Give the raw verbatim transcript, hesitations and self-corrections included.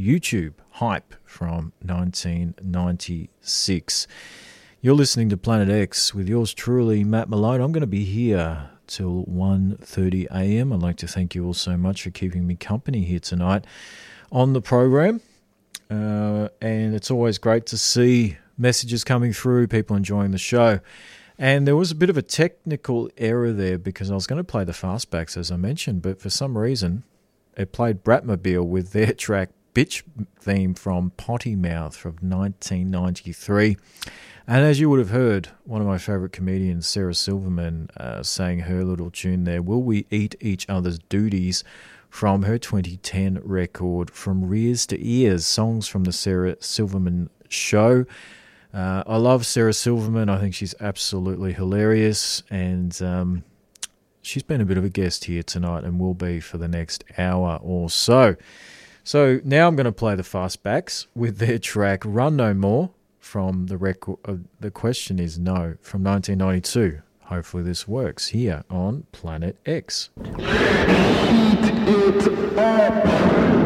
YouTube, Hype from nineteen ninety-six. You're listening to Planet X with yours truly, Matt Malone. I'm going to be here till one thirty a.m. I'd like to thank you all so much for keeping me company here tonight on the program. Uh, and it's always great to see messages coming through, people enjoying the show. And there was a bit of a technical error there because I was going to play the fastbacks, as I mentioned, but for some reason it played Bratmobile with their track Bitch theme from Potty Mouth from nineteen ninety-three. And as you would have heard, one of my favourite comedians, Sarah Silverman, uh, sang her little tune there, Will We Eat Each Other's Duties, from her twenty ten record, From Rears to Ears, songs from the Sarah Silverman Show. Uh, I love Sarah Silverman. I think she's absolutely hilarious, and um, she's been a bit of a guest here tonight and will be for the next hour or so. So now I'm going to play the Fastbacks with their track Run No More from the record. Uh, the question is no, from nineteen ninety-two. Hopefully this works here on Planet X. Eat it up.